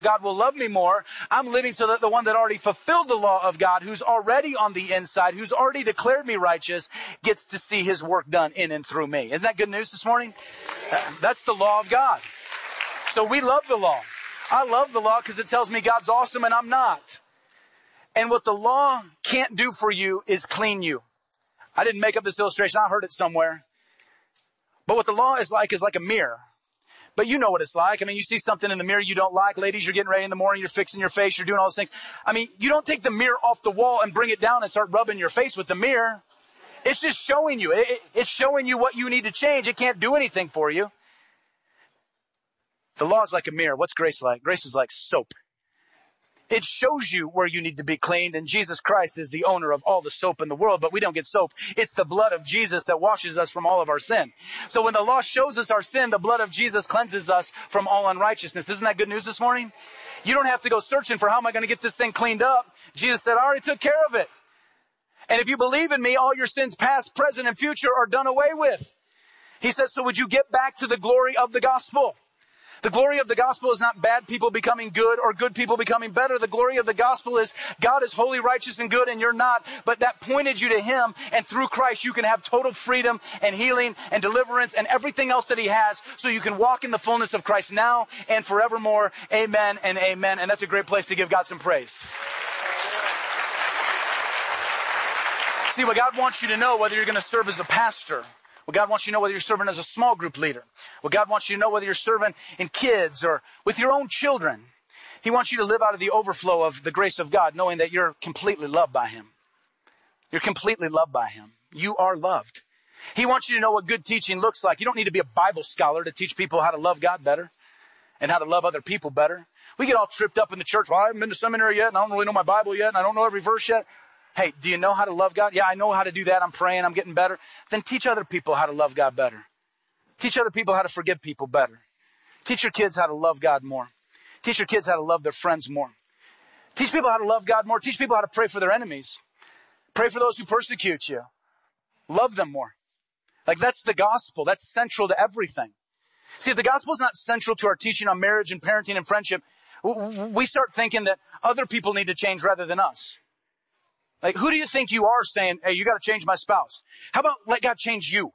God will love me more. I'm living so that the one that already fulfilled the law of God, who's already on the inside, who's already declared me righteous, gets to see his work done in and through me. Isn't that good news this morning? That's the law of God. So we love the law. I love the law because it tells me God's awesome and I'm not. And what the law can't do for you is clean you. I didn't make up this illustration. I heard it somewhere. But what the law is like a mirror. But you know what it's like. I mean, you see something in the mirror you don't like. Ladies, you're getting ready in the morning. You're fixing your face. You're doing all those things. I mean, you don't take the mirror off the wall and bring it down and start rubbing your face with the mirror. It's just showing you. It's showing you what you need to change. It can't do anything for you. The law is like a mirror. What's grace like? Grace is like soap. It shows you where you need to be cleaned, and Jesus Christ is the owner of all the soap in the world, but we don't get soap. It's the blood of Jesus that washes us from all of our sin. So when the law shows us our sin, the blood of Jesus cleanses us from all unrighteousness. Isn't that good news this morning? You don't have to go searching for how am I going to get this thing cleaned up. Jesus said, I already took care of it. And if you believe in me, all your sins past, present, and future are done away with. He says, so would you get back to the glory of the gospel? The glory of the gospel is not bad people becoming good or good people becoming better. The glory of the gospel is God is holy, righteous, and good, and you're not. But that pointed you to him, and through Christ you can have total freedom and healing and deliverance and everything else that he has, so you can walk in the fullness of Christ now and forevermore. Amen and amen. And that's a great place to give God some praise. See, what God wants you to know, whether you're going to serve as a pastor, what God wants you to know whether you're serving as a small group leader. What God wants you to know whether you're serving in kids or with your own children. He wants you to live out of the overflow of the grace of God, knowing that you're completely loved by him. You're completely loved by him. You are loved. He wants you to know what good teaching looks like. You don't need to be a Bible scholar to teach people how to love God better and how to love other people better. We get all tripped up in the church. Well, I haven't been to seminary yet, and I don't really know my Bible yet, and I don't know every verse yet. Hey, do you know how to love God? Yeah, I know how to do that. I'm praying. I'm getting better. Then teach other people how to love God better. Teach other people how to forgive people better. Teach your kids how to love God more. Teach your kids how to love their friends more. Teach people how to love God more. Teach people how to pray for their enemies. Pray for those who persecute you. Love them more. Like, that's the gospel. That's central to everything. See, if the gospel is not central to our teaching on marriage and parenting and friendship, we start thinking that other people need to change rather than us. Like, who do you think you are saying, hey, you got to change my spouse? How about let God change you?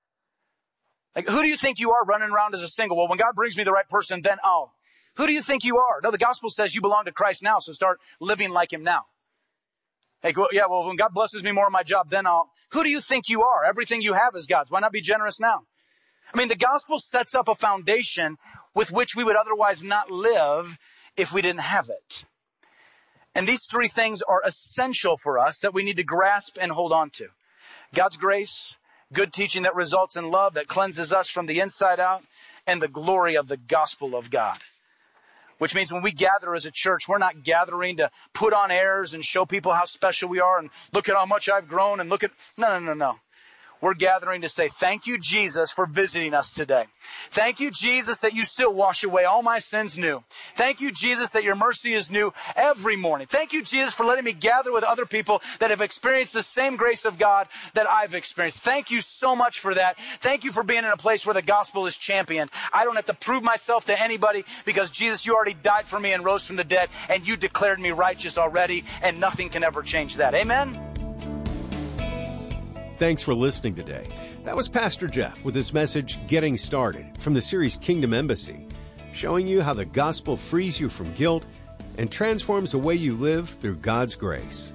Like, who do you think you are running around as a single? Well, when God brings me the right person, then I'll. Who do you think you are? No, the gospel says you belong to Christ now, so start living like him now. Like, well, when God blesses me more on my job, then I'll. Who do you think you are? Everything you have is God's. Why not be generous now? I mean, the gospel sets up a foundation with which we would otherwise not live if we didn't have it. And these three things are essential for us that we need to grasp and hold on to. God's grace, good teaching that results in love, that cleanses us from the inside out, and the glory of the gospel of God. Which means when we gather as a church, we're not gathering to put on airs and show people how special we are and look at how much I've grown and look at... No. We're gathering to say, thank you, Jesus, for visiting us today. Thank you, Jesus, that you still wash away all my sins new. Thank you, Jesus, that your mercy is new every morning. Thank you, Jesus, for letting me gather with other people that have experienced the same grace of God that I've experienced. Thank you so much for that. Thank you for being in a place where the gospel is championed. I don't have to prove myself to anybody because, Jesus, you already died for me and rose from the dead, and you declared me righteous already, and nothing can ever change that. Amen? Thanks for listening today. That was Pastor Jeff with his message, Getting Started, from the series Kingdom Embassy, showing you how the gospel frees you from guilt and transforms the way you live through God's grace.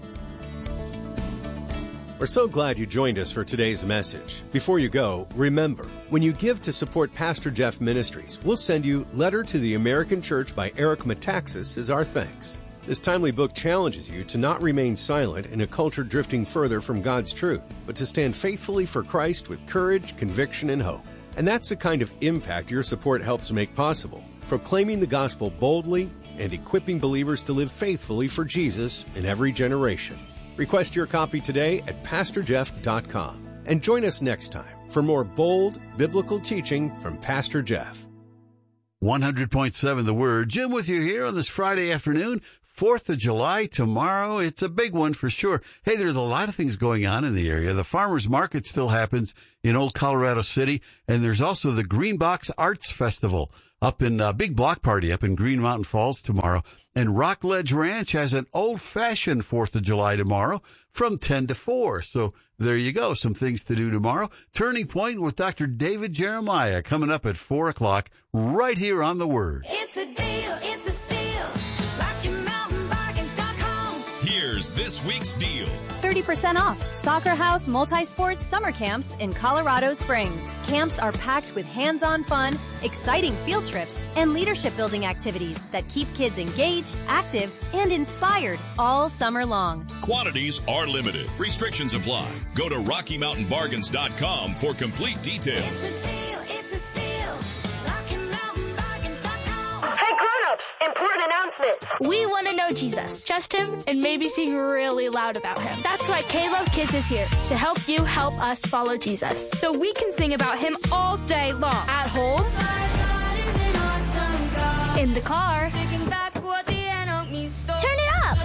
We're so glad you joined us for today's message. Before you go, remember, when you give to support Pastor Jeff Ministries, we'll send you Letter to the American Church by Eric Metaxas as our thanks. This timely book challenges you to not remain silent in a culture drifting further from God's truth, but to stand faithfully for Christ with courage, conviction, and hope. And that's the kind of impact your support helps make possible, proclaiming the gospel boldly and equipping believers to live faithfully for Jesus in every generation. Request your copy today at PastorJeff.com and join us next time for more bold biblical teaching from Pastor Jeff. 100.7 The Word. Jim with you here on this Friday afternoon. 4th of July tomorrow. It's a big one for sure. Hey, there's a lot of things going on in the area. The Farmers Market still happens in Old Colorado City, and there's also the Green Box Arts Festival. up in big block party up in Green Mountain Falls tomorrow. And Rockledge Ranch has an old-fashioned 4th of July tomorrow from 10 to 4. So there you go, some things to do tomorrow. Turning Point with Dr. David Jeremiah coming up at 4 o'clock right here on The Word. It's a deal, it's a steal. RockyMountainBargains.com. Here's this week's deal. 30% off Soccer House Multi-Sports Summer Camps in Colorado Springs. Camps are packed with hands-on fun, exciting field trips, and leadership-building activities that keep kids engaged, active, and inspired all summer long. Quantities are limited. Restrictions apply. Go to RockyMountainBargains.com for complete details. It's a deal, it's a steal. RockyMountainBargains.com. Hey, grown-ups, important announcement. We want to know Jesus, trust him, and maybe sing really loud about him. That's why K-Love Kids is here to help you help us follow Jesus. So we can sing about him all day long. At home, in the car, turn it up.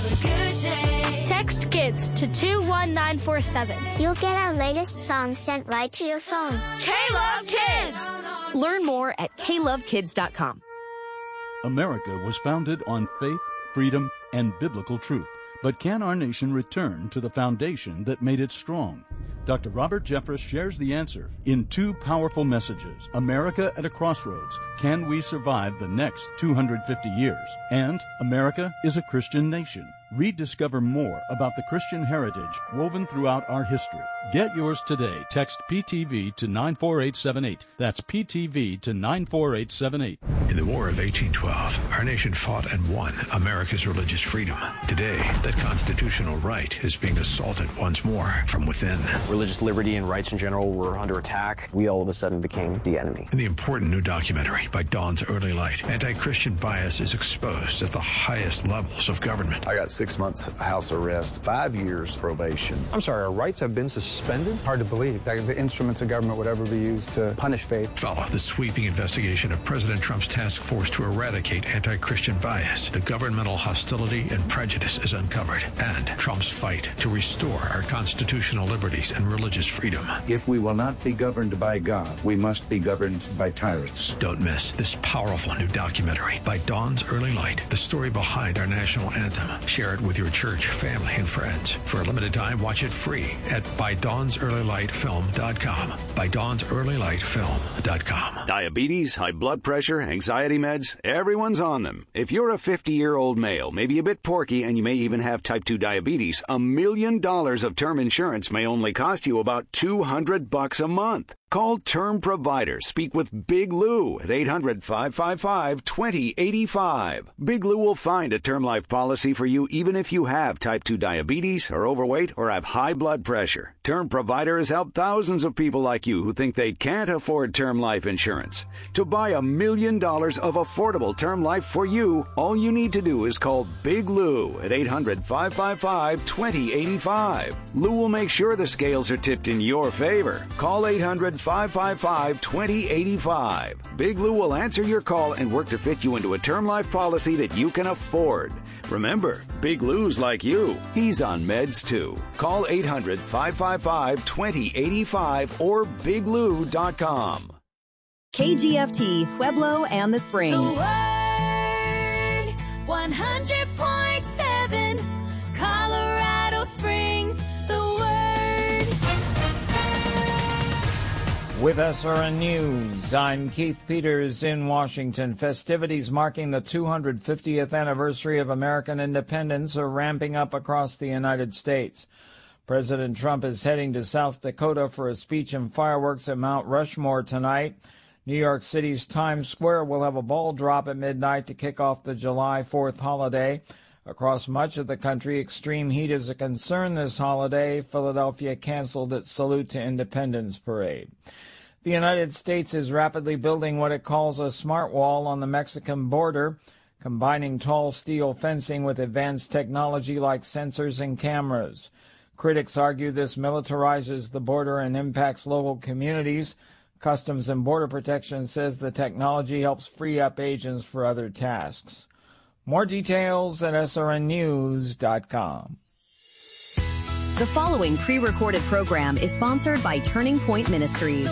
Text KIDS to 21947. You'll get our latest song sent right to your phone. K-Love Kids. Learn more at klovekids.com. America was founded on faith, freedom, and biblical truth. But can our nation return to the foundation that made it strong? Dr. Robert Jeffress shares the answer in two powerful messages. America at a Crossroads. Can we survive the next 250 years? And America is a Christian nation. Rediscover more about the Christian heritage woven throughout our history. Get yours today. Text PTV to 94878. That's PTV to 94878. In the War of 1812, our nation fought and won America's religious freedom. Today, that constitutional right is being assaulted once more from within. Religious liberty and rights in general were under attack. We all of a sudden became the enemy. In the important new documentary by Dawn's Early Light, anti-Christian bias is exposed at the highest levels of government. I got 6 months house arrest, 5 years probation. I'm sorry, our rights have been suspended? Hard to believe that the instruments of government would ever be used to punish faith. Follow the sweeping investigation of President Trump's task force to eradicate anti-Christian bias. The governmental hostility and prejudice is uncovered, and Trump's fight to restore our constitutional liberties and religious freedom. If we will not be governed by God, we must be governed by tyrants. Don't miss this powerful new documentary by Dawn's Early Light, the story behind our national anthem. Share it with your church, family, and friends. For a limited time, watch it free at ByDawnsEarlyLightFilm.com. ByDawnsEarlyLightFilm.com. Diabetes, high blood pressure, anxiety meds, everyone's on them. If you're a 50-year-old male, maybe a bit porky, and you may even have type 2 diabetes, $1 million of term insurance may only cost you about $200 a month. Call Term Provider. Speak with Big Lou at 800-555-2085. Big Lou will find a term life policy for you even if you have type 2 diabetes, are overweight, or have high blood pressure. Term Provider has helped thousands of people like you who think they can't afford term life insurance. To buy $1 million of affordable term life for you, all you need to do is call Big Lou at 800-555-2085. Lou will make sure the scales are tipped in your favor. Call 800-555-2085. Big Lou will answer your call and work to fit you into a term life policy that you can afford. Remember, Big Lou's like you. He's on meds too. Call 800-555-2085 or biglou.com. KGFT, Pueblo and the Springs. The Word, 100.7, Colorado Springs. The Word. With SRN News, I'm Keith Peters in Washington. Festivities marking the 250th anniversary of American independence are ramping up across the United States. President Trump is heading to South Dakota for a speech and fireworks at Mount Rushmore tonight. New York City's Times Square will have a ball drop at midnight to kick off the July 4th holiday. Across much of the country, extreme heat is a concern this holiday. Philadelphia canceled its Salute to Independence parade. The United States is rapidly building what it calls a smart wall on the Mexican border, combining tall steel fencing with advanced technology like sensors and cameras. Critics argue this militarizes the border and impacts local communities. Customs and Border Protection says the technology helps free up agents for other tasks. More details at srnnews.com. The following pre-recorded program is sponsored by Turning Point Ministries.